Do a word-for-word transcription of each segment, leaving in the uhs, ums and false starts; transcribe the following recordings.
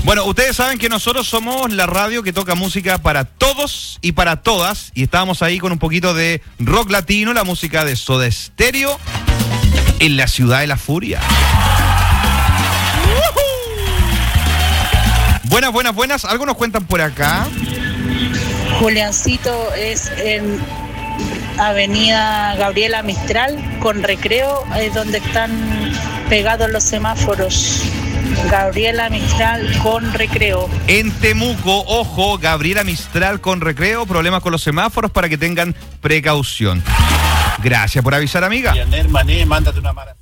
Bueno, ustedes saben que nosotros somos la radio que toca música para todos y para todas. Y estábamos ahí con un poquito de rock latino, la música de Soda Stereo en la ciudad de la furia. Buenas, buenas, buenas. ¿Algo nos cuentan por acá? Juliancito es en Avenida Gabriela Mistral con Recreo, es donde están pegados los semáforos. Gabriela Mistral con Recreo. En Temuco, ojo, Gabriela Mistral con Recreo, problemas con los semáforos para que tengan precaución. Gracias por avisar, amiga. Mané, mándate una maratón.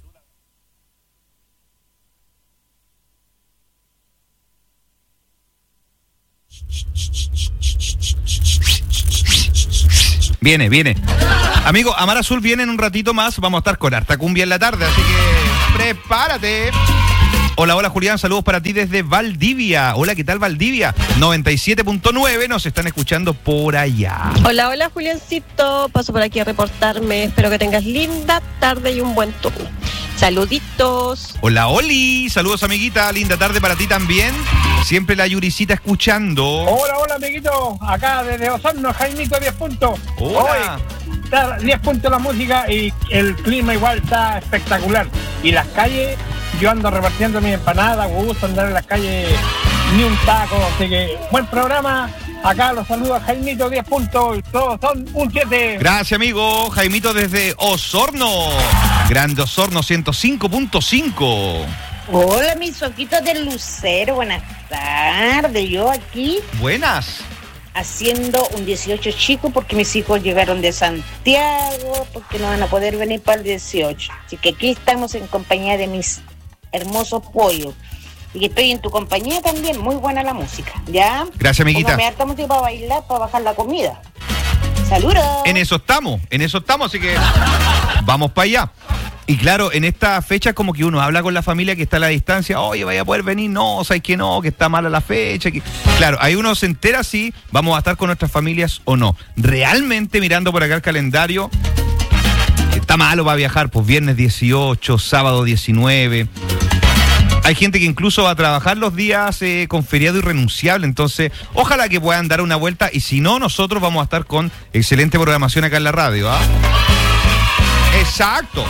Viene, viene. Amigo, Amar Azul viene en un ratito más. Vamos a estar con harta cumbia en la tarde, así que prepárate. Hola, hola Julián, saludos para ti desde Valdivia. Hola, ¿qué tal Valdivia? noventa y siete punto nueve, nos están escuchando por allá. Hola, hola Juliancito, paso por aquí a reportarme. Espero que tengas linda tarde y un buen turno. Saluditos. Hola, Oli, saludos amiguita, linda tarde para ti también. Siempre la Yuricita escuchando. Hola, hola amiguito, acá desde Osorno, Jaimito diez puntos. Hola. Hoy está diez puntos la música y el clima igual está espectacular. Y las calles, yo ando repartiendo mis empanadas, gusto andar en las calles, ni un taco, así que buen programa. Acá los saluda Jaimito diez puntos, todos son un siete. Gracias amigo, Jaimito desde Osorno. Grande Osorno ciento cinco punto cinco. Hola, mis ojitos del Lucero, buenas tardes. Yo aquí. Buenas. Haciendo un dieciocho chico porque mis hijos llegaron de Santiago, porque no van a poder venir para el dieciocho. Así que aquí estamos en compañía de mis hermosos pollos. Y que estoy en tu compañía también, muy buena la música, ¿ya? Gracias, amiguita. Póngame harta música para bailar, para bajar la comida. ¡Saludos! En eso estamos, en eso estamos, así que vamos para allá. Y claro, en esta fecha como que uno habla con la familia que está a la distancia, oye, vaya a poder venir, no, sabes que no, que está mala la fecha. Que... Claro, ahí uno se entera si vamos a estar con nuestras familias o no. Realmente, mirando por acá el calendario, está malo para viajar, pues viernes dieciocho, sábado diecinueve. Hay gente que incluso va a trabajar los días eh, con feriado irrenunciable, entonces ojalá que puedan dar una vuelta y si no, nosotros vamos a estar con excelente programación acá en la radio, ¿ah? Exacto.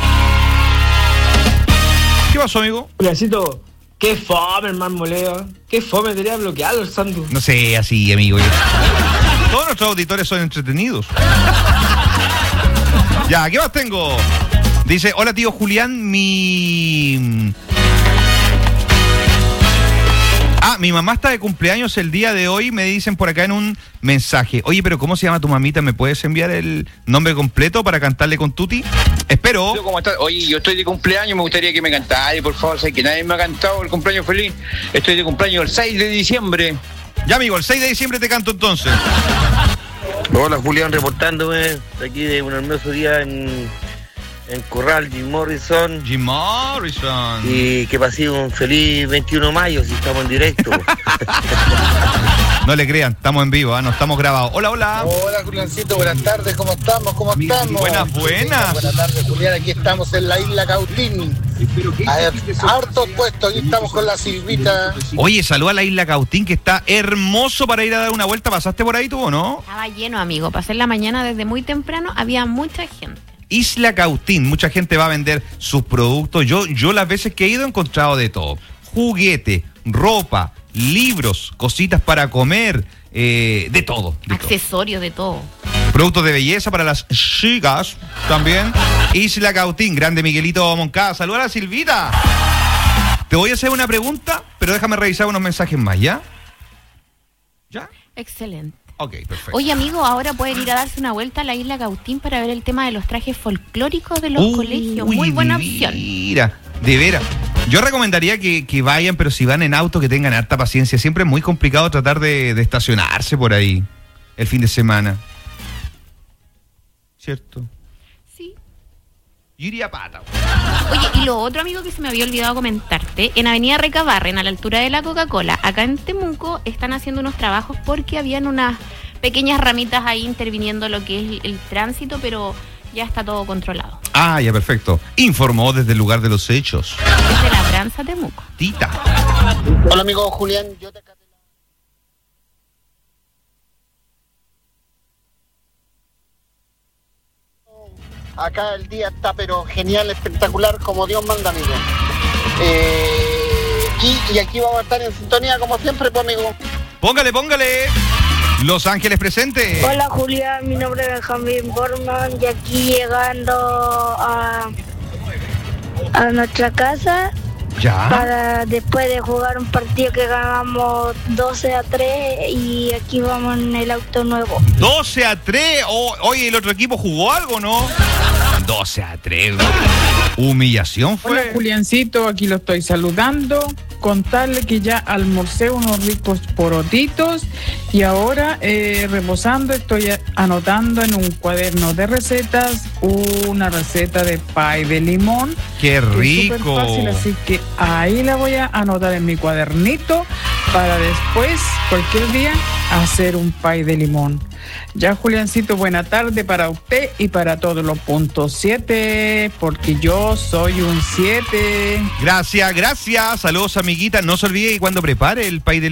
¿Qué pasó, amigo? Juliancito, qué fome el marmoleo. Qué fome, debería bloquearlo el santo. No sé, así, amigo. Todos nuestros auditores son entretenidos. Ya, ¿qué más tengo? Dice, hola tío Julián, mi... Ah, mi mamá está de cumpleaños el día de hoy, me dicen por acá en un mensaje. Oye, pero ¿cómo se llama tu mamita? ¿Me puedes enviar el nombre completo para cantarle con Tuti? Espero. ¿Cómo estás? Oye, yo estoy de cumpleaños, me gustaría que me cantara, por favor, sé que nadie me ha cantado el cumpleaños feliz. Estoy de cumpleaños el seis de diciembre. Ya, amigo, el seis de diciembre te canto entonces. Hola, Julián, reportándome aquí de un hermoso día en... en Corral, Jim Morrison. Jim Morrison. Y que pase un feliz veintiuno de mayo, si estamos en directo. No le crean, estamos en vivo, ¿eh? No estamos grabados. Hola, hola. Hola, Juliancito, buenas tardes, ¿cómo estamos? ¿Cómo estamos? Buenas, buenas. Buenas tardes, Julián, aquí estamos en la isla Cautín. Hartos puestos, aquí estamos con la Silvita. Oye, saluda a la isla Cautín, que está hermoso para ir a dar una vuelta. ¿Pasaste por ahí tú o no? Estaba lleno, amigo. Pasé en la mañana desde muy temprano, había mucha gente. Isla Cautín, mucha gente va a vender sus productos. Yo, yo las veces que he ido he encontrado de todo. Juguete, ropa, libros, cositas para comer, eh, de todo. De accesorios, todo. de todo. Productos de belleza para las chicas también. Isla Cautín, grande Miguelito Moncada. Saluda a la Silvita. Te voy a hacer una pregunta, pero déjame revisar unos mensajes más, ¿ya? ¿Ya? Excelente. Ok, perfecto. Oye, amigo, ahora pueden ir a darse una vuelta a la isla Cautín para ver el tema de los trajes folclóricos de los Uy, colegios. Muy buena opción. Mira, de veras. Yo recomendaría que, que vayan, pero si van en auto, que tengan harta paciencia. Siempre es muy complicado tratar de, de estacionarse por ahí el fin de semana. ¿Cierto? Sí. Yo iría a pata. Oye, y lo otro, amigo, que se me había olvidado comentarte, en Avenida Recabarren, a la altura de la Coca-Cola, acá en Temuco, están haciendo unos trabajos porque habían unas pequeñas ramitas ahí interviniendo lo que es el tránsito, pero ya está todo controlado. Ah, ya, perfecto. Informó desde el lugar de los hechos. Desde la Branza Temuco. Tita. Hola, amigo Julián, yo te Acá el día está pero genial, espectacular, como Dios manda, amigo. Eh, y, y aquí vamos a estar en sintonía como siempre, pues, amigo. Póngale, póngale. Los Ángeles presente. Hola Julián, mi nombre es Benjamín Borman y aquí llegando a, a nuestra casa. Ya. Para después de jugar un partido que ganamos doce a tres y aquí vamos en el auto nuevo. doce a tres. Oh, oye, ¿el otro equipo jugó algo, no? doce a tres. Humillación fue. Hola Juliancito, aquí lo estoy saludando. Contarle que ya almorcé unos ricos porotitos y ahora eh, reposando estoy anotando en un cuaderno de recetas una receta de pay de limón. ¡Qué rico! Es súper fácil, así que ahí la voy a anotar en mi cuadernito para después, cualquier día, hacer un pay de limón. Ya, Juliancito, buena tarde para usted y para todos los puntos siete, porque yo soy un siete. Gracias, gracias. Saludos, amiguita. No se olvide que cuando prepare el pay de